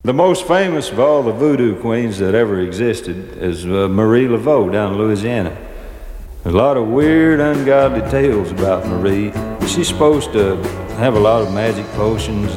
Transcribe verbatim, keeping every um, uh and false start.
The most famous of all the voodoo queens that ever existed is uh, Marie Laveau down in Louisiana. There's a lot of weird, ungodly tales about Marie. She's supposed to have a lot of magic potions